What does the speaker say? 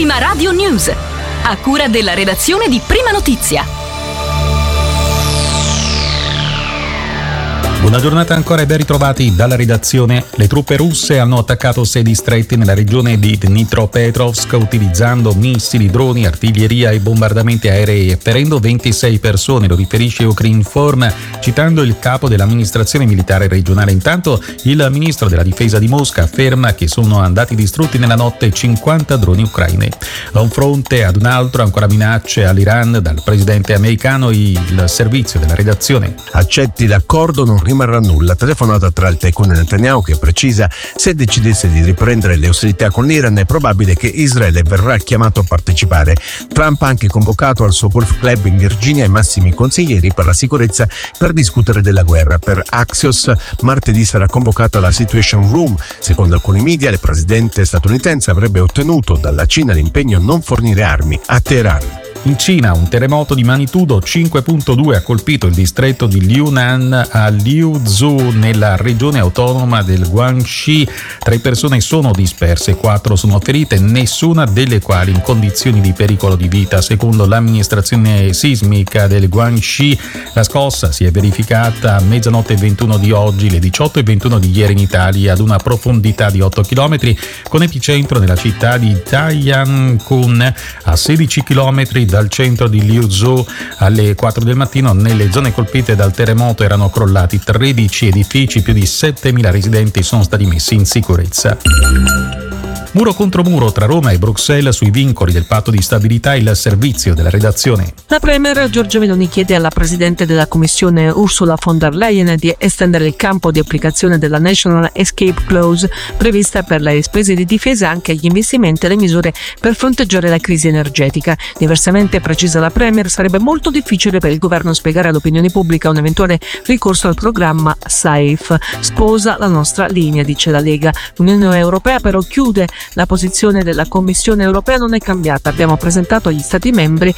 Prima Radio News, a cura della redazione di Prima Notizia. Buona giornata ancora e ben ritrovati dalla redazione. Le truppe russe hanno attaccato 6 distretti nella regione di Dnipropetrovsk utilizzando missili, droni, artiglieria e bombardamenti aerei, ferendo 26 persone, lo riferisce Ukrinform, citando il capo dell'amministrazione militare regionale. Intanto il ministro della difesa di Mosca afferma che sono andati distrutti nella notte 50 droni ucraini. Da un fronte ad un altro, ancora minacce all'Iran dal presidente americano. Il servizio della redazione: accetti l'accordo, non rimarrà nulla. Telefonata tra il tycoon e Netanyahu che precisa: se decidesse di riprendere le ostilità con l'Iran è probabile che Israele verrà chiamato a partecipare. Trump ha anche convocato al suo golf club in Virginia i massimi consiglieri per la sicurezza per discutere della guerra. Per Axios martedì sarà convocata la Situation Room. Secondo alcuni media il presidente statunitense avrebbe ottenuto dalla Cina l'impegno a non fornire armi a Teheran. In Cina un terremoto di magnitudo 5.2 ha colpito il distretto di Yunnan a Liuzhou nella regione autonoma del Guangxi. 3 persone sono disperse, 4 sono ferite, nessuna delle quali in condizioni di pericolo di vita. Secondo l'amministrazione sismica del Guangxi, la scossa si è verificata a mezzanotte 21 di oggi, le 18:21 di ieri in Italia, ad una profondità di 8 km, con epicentro nella città di Taiyankun, a 16 km dal centro di Liuzhou. Alle 4 del mattino nelle zone colpite dal terremoto erano crollati 13 edifici, più di 7.000 residenti sono stati messi in sicurezza. Muro contro muro tra Roma e Bruxelles sui vincoli del patto di stabilità, il servizio della redazione. La Premier Giorgia Meloni chiede alla Presidente della Commissione Ursula von der Leyen di estendere il campo di applicazione della National Escape Clause prevista per le spese di difesa anche agli investimenti e le misure per fronteggiare la crisi energetica. Diversamente, precisa la Premier, sarebbe molto difficile per il governo spiegare all'opinione pubblica un eventuale ricorso al programma SAFE. Sposa la nostra linea, dice la Lega. L'Unione Europea però chiude: la posizione della Commissione europea non è cambiata. Abbiamo presentato agli Stati membri